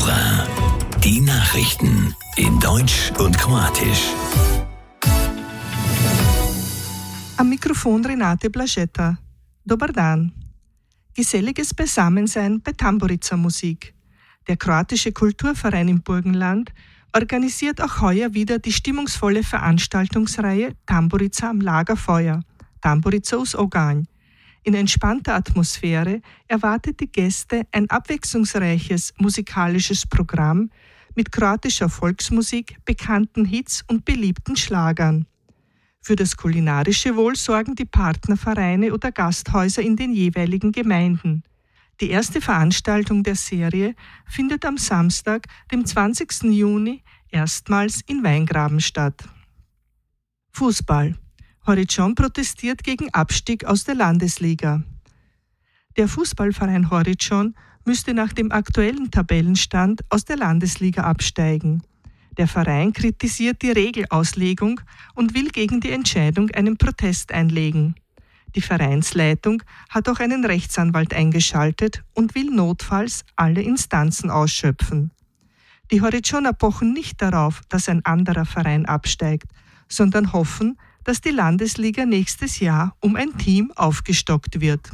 Mora. Die Nachrichten in Deutsch und Kroatisch. Am Mikrofon Renate Blaschetta. Dobar dan. Geselliges Beisammensein bei Tamburica Musik. Der kroatische Kulturverein im Burgenland organisiert auch heuer wieder die stimmungsvolle Veranstaltungsreihe Tamburica am Lagerfeuer, Tamburica uz Oganj. In entspannter Atmosphäre erwartet die Gäste ein abwechslungsreiches musikalisches Programm mit kroatischer Volksmusik, bekannten Hits und beliebten Schlagern. Für das kulinarische Wohl sorgen die Partnervereine oder Gasthäuser in den jeweiligen Gemeinden. Die erste Veranstaltung der Serie findet am Samstag, dem 20. Juni, erstmals in Weingraben statt. Fußball. Horičon protestiert gegen Abstieg aus der Landesliga. Der Fußballverein Horičon müsste nach dem aktuellen Tabellenstand aus der Landesliga absteigen. Der Verein kritisiert die Regelauslegung und will gegen die Entscheidung einen Protest einlegen. Die Vereinsleitung hat auch einen Rechtsanwalt eingeschaltet und will notfalls alle Instanzen ausschöpfen. Die Horičoner pochen nicht darauf, dass ein anderer Verein absteigt, sondern hoffen, dass die Landesliga nächstes Jahr um ein Team aufgestockt wird.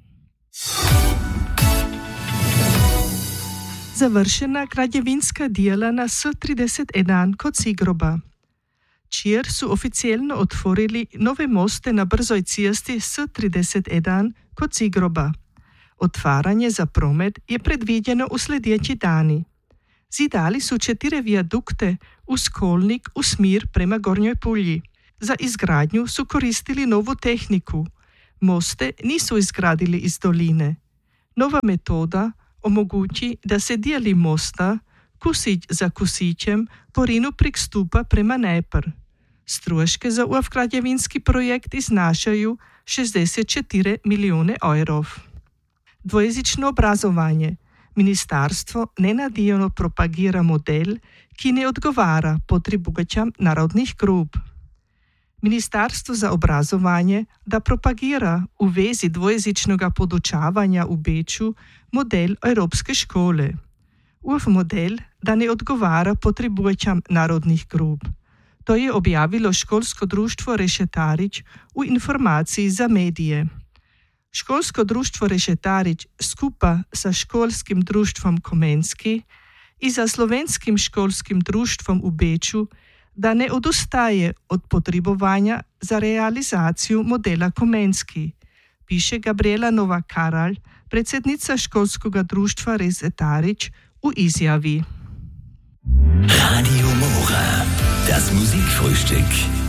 Završena građevinska djela na S31 kod Sigroba. Čir su oficijelno otvorili nove moste na brzoj cesti S31 kod Sigroba. Otvaranje za promet je predviđeno u sljedeći dani. Zidali su 4 vijadukte uz kolnik u smir prema Gornjoj Pulji. Za izgradnju su koristili novu tehniku. Moste nisu izgradili iz doline. Nova metoda omogući da se dijeli mosta kusić za kusićem po Rinu prek stupa prema Dnepr. Stroške za ov građevinski projekt iznašaju 64 milijune evrov. Dvojezično obrazovanje. Ministarstvo nenadijano propagira model, ki ne odgovara potrebujam narodnih grup. Ministarstvo za obrazovanje da propagira u vezi dvojezičnog podučavanja u Beču model Evropske škole. Ov model da ne odgovara potrebujam narodnih grup. To je objavilo školsko društvo Rešetarić u informaciji za medije. Školsko društvo Rešetarić skupa sa školskim društvom Komenski i za slovenskim školskim društvom u Beču da ne odustaje od potrebovanja za realizaciju modela Komenski, piše Gabriela Novak-Karalj, predsjednica školskog društva Rešetarić u izjavi. Radio Mora, das Musikfrühstück.